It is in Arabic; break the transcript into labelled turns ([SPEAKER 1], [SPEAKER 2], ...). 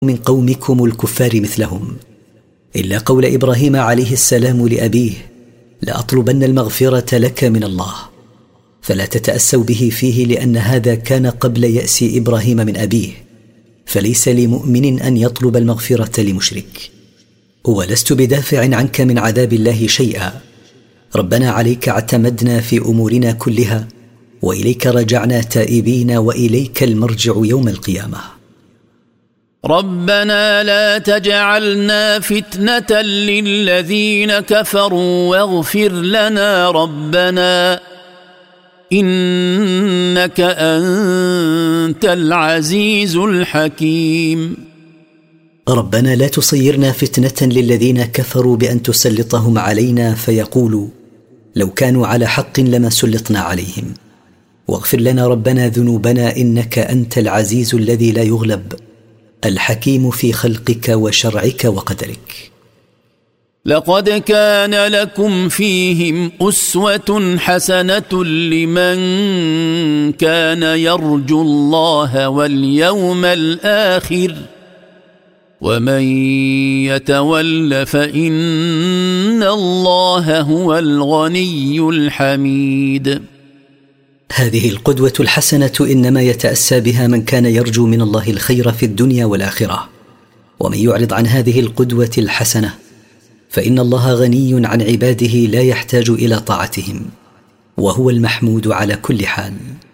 [SPEAKER 1] من قومكم الكفار مثلهم، إلا قول إبراهيم عليه السلام لأبيه: لأطلبن المغفرة لك من الله. فلا تتأسوا به فيه، لأن هذا كان قبل يأس إبراهيم من أبيه، فليس لمؤمن أن يطلب المغفرة لمشرك. ولست بدافع عنك من عذاب الله شيئا، ربنا عليك اعتمدنا في أمورنا كلها، وإليك رجعنا تائبين، وإليك المرجع يوم القيامة.
[SPEAKER 2] ربنا لا تجعلنا فتنة للذين كفروا واغفر لنا ربنا إنك أنت العزيز الحكيم.
[SPEAKER 1] ربنا لا تصيرنا فتنة للذين كفروا بأن تسلطهم علينا فيقولوا: لو كانوا على حق لما سلطنا عليهم. واغفر لنا ربنا ذنوبنا إنك أنت العزيز الذي لا يغلب، الحكيم في خلقك وشرعك وقدرك.
[SPEAKER 2] لقد كان لكم فيهم أسوة حسنة لمن كان يرجو الله واليوم الآخر ومن يتول فإن الله هو الغني الحميد.
[SPEAKER 1] هذه القدوة الحسنة إنما يتأسى بها من كان يرجو من الله الخير في الدنيا والآخرة، ومن يعرض عن هذه القدوة الحسنة فإن الله غني عن عباده لا يحتاج إلى طاعتهم، وهو المحمود على كل حال.